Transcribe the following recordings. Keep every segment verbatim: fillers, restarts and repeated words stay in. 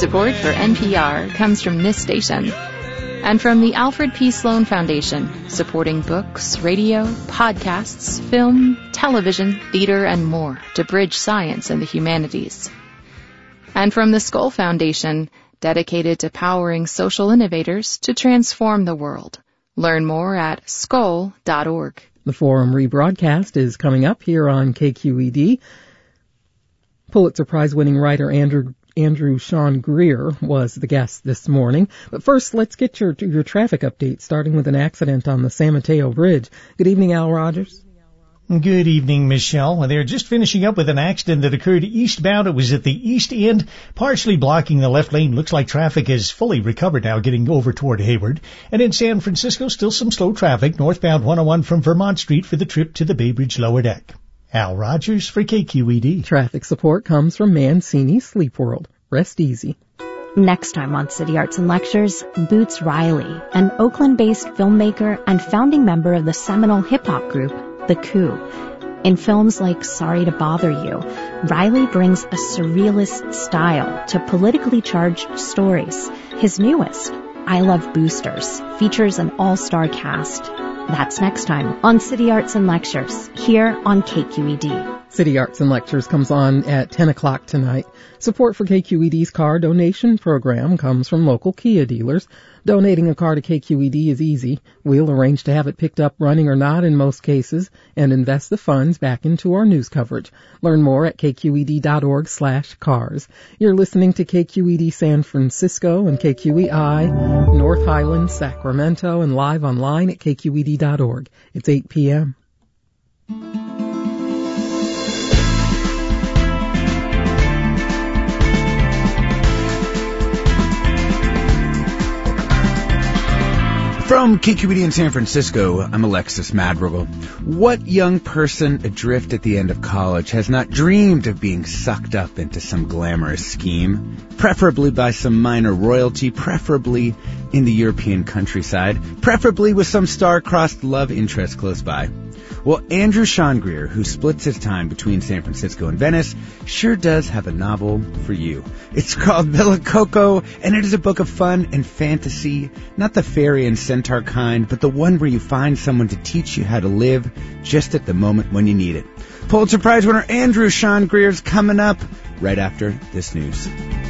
Support for N P R comes from this station and from the Alfred P. Sloan Foundation, supporting books, radio, podcasts, film, television, theater, and more to bridge science and the humanities. And from the Skoll Foundation, dedicated to powering social innovators to transform the world. Learn more at skoll dot org. The Forum rebroadcast is coming up here on K Q E D. Pulitzer Prize-winning writer Andrew Andrew Sean Greer was the guest this morning. But first, let's get your your traffic update, starting with an accident on the San Mateo Bridge. Good evening, Al Rogers. Good evening, Michelle. Well, they're just finishing up with an accident that occurred eastbound. It was at the east end, partially blocking the left lane. Looks like traffic is fully recovered now, getting over toward Hayward. And in San Francisco, still some slow traffic, northbound one oh one from Vermont Street for the trip to the Bay Bridge lower deck. Al Rogers for K Q E D. Traffic support comes from Mancini Sleep World. Rest easy. Next time on City Arts and Lectures, Boots Riley, an Oakland-based filmmaker and founding member of the seminal hip-hop group, The Coup. In films like Sorry to Bother You, Riley brings a surrealist style to politically charged stories. His newest, I Love Boosters, features an all-star cast. That's next time on City Arts and Lectures, here on K Q E D. City Arts and Lectures comes on at ten o'clock tonight. Support for K Q E D's car donation program comes from local Kia dealers. Donating a car to K Q E D is easy. We'll arrange to have it picked up running or not in most cases and invest the funds back into our news coverage. Learn more at kqed.org slash cars. You're listening to K Q E D San Francisco and K Q E I, North Highlands, Sacramento, and live online at k q e d dot org. It's eight p.m. From K Q E D in San Francisco, I'm Alexis Madrigal. What young person adrift at the end of college has not dreamed of being sucked up into some glamorous scheme, preferably by some minor royalty, preferably in the European countryside, preferably with some star-crossed love interest close by? Well, Andrew Sean Greer, who splits his time between San Francisco and Venice, sure does have a novel for you. It's called Villa Coco, and it is a book of fun and fantasy, not the fairy and centaur kind, but the one where you find someone to teach you how to live just at the moment when you need it. Pulitzer Prize winner Andrew Sean Greer is coming up right after this news.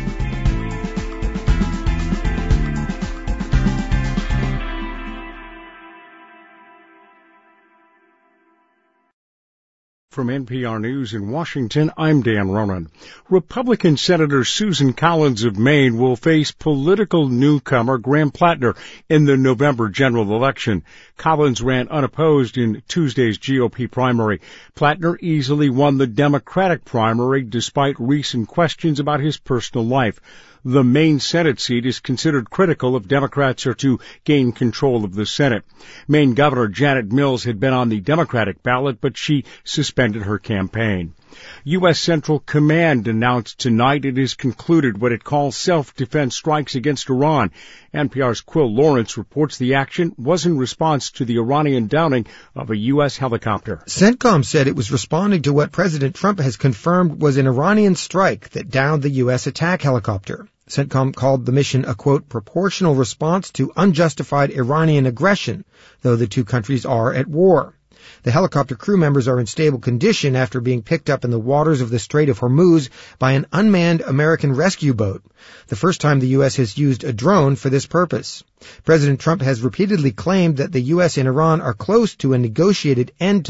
From N P R News in Washington, I'm Dan Ronan. Republican Senator Susan Collins of Maine will face political newcomer Graham Plattner in the November general election. Collins ran unopposed in Tuesday's G O P primary. Plattner easily won the Democratic primary despite recent questions about his personal life. The Maine Senate seat is considered critical if Democrats are to gain control of the Senate. Maine Governor Janet Mills had been on the Democratic ballot, but she suspended her campaign. U S. Central Command announced tonight it has concluded what it calls self-defense strikes against Iran. N P R's Quill Lawrence reports the action was in response to the Iranian downing of a U S helicopter. CENTCOM said it was responding to what President Trump has confirmed was an Iranian strike that downed the U S attack helicopter. CENTCOM called the mission a, quote, proportional response to unjustified Iranian aggression, though the two countries are at war. The helicopter crew members are in stable condition after being picked up in the waters of the Strait of Hormuz by an unmanned American rescue boat, the first time the U S has used a drone for this purpose. President Trump has repeatedly claimed that the U S and Iran are close to a negotiated end to